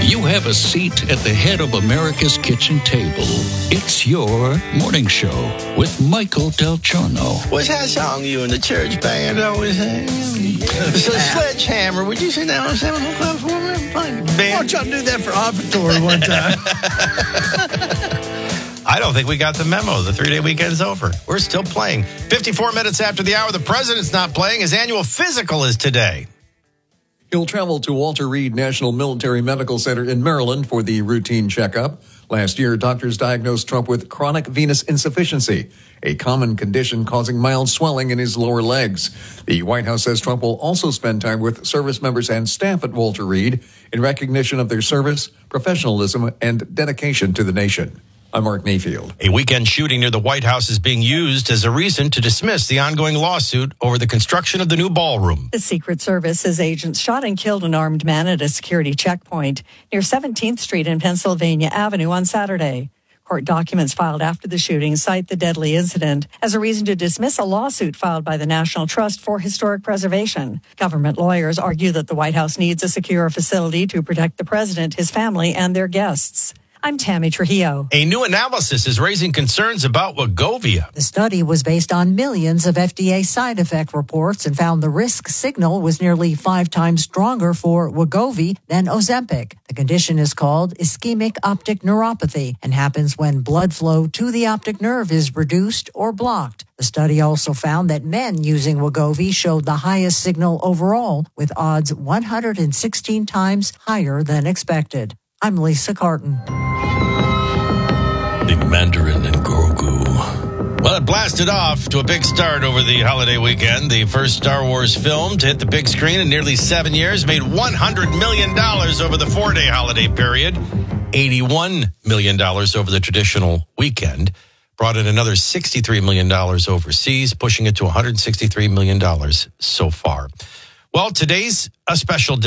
You have a seat at the head of America's kitchen table. It's your morning show with Michael Del Giorno. What's that song you and the church band always sing? So Sledgehammer. Would you sit down and sing a club for me? Why don't y'all do that for offertory one time? I don't think we got the memo. The 3-day weekend's over. We're still playing. 54 minutes after the hour, the president's not playing. His annual physical is today. He'll travel to Walter Reed National Military Medical Center in Maryland for the routine checkup. Last year, doctors diagnosed Trump with chronic venous insufficiency, a common condition causing mild swelling in his lower legs. The White House says Trump will also spend time with service members and staff at Walter Reed in recognition of their service, professionalism, and dedication to the nation. I'm Mark Mayfield. A weekend shooting near the White House is being used as a reason to dismiss the ongoing lawsuit over the construction of the new ballroom. The Secret Service says agents shot and killed an armed man at a security checkpoint near 17th Street and Pennsylvania Avenue on Saturday. Court documents filed after the shooting cite the deadly incident as a reason to dismiss a lawsuit filed by the National Trust for Historic Preservation. Government lawyers argue that the White House needs a secure facility to protect the president, his family, and their guests. I'm Tammy Trujillo. A new analysis is raising concerns about Wegovy. The study was based on millions of FDA side effect reports and found the risk signal was nearly 5 times stronger for Wegovy than Ozempic. The condition is called ischemic optic neuropathy and happens when blood flow to the optic nerve is reduced or blocked. The study also found that men using Wegovy showed the highest signal overall, with odds 116 times higher than expected. I'm Lisa Carton. The Mandarin and Grogu. Well, it blasted off to a big start over the holiday weekend. The first Star Wars film to hit the big screen in nearly 7 years made $100 million over the 4-day holiday period, $81 million over the traditional weekend. Brought in another $63 million overseas, pushing it to $163 million so far. Well, today's a special day.